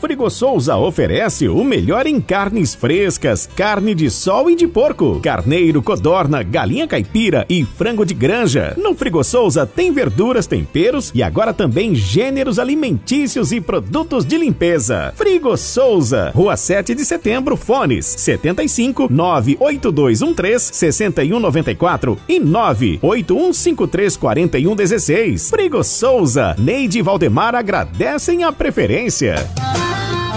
Frigo Souza oferece o melhor em carnes frescas, carne de sol e de porco, carneiro, codorna, galinha caipira e frango de granja. No Frigo Souza tem verduras, temperos e agora também gêneros alimentícios e produtos de limpeza. Frigo Souza, Rua 7 de Setembro, fones 75 98213 6194 e 98153 4116. Frigo Souza, Neide e Valdemar agradecem a preferência.